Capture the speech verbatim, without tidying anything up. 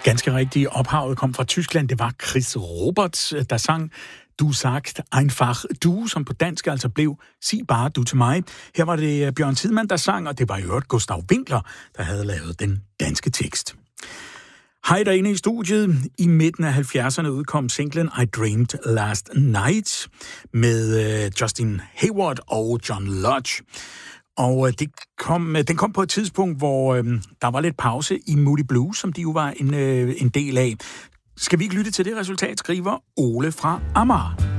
Ganske rigtigt. Ophavet kom fra Tyskland. Det var Chris Roberts, der sang Du sagt einfach du, som på dansk altså blev Sig bare du til mig. Her var det Bjørn Tidemand, der sang, og det var i øvrigt Gustav Winkler, der havde lavet den danske tekst. Hej derinde i studiet. I midten af halvfjerdserne udkom singlen I Dreamed Last Night med Justin Hayward og John Lodge. Og det kom, den kom på et tidspunkt, hvor øh, der var lidt pause i Moody Blues, som de jo var en, øh, en del af. Skal vi ikke lytte til det resultat, skriver Ole fra Amager.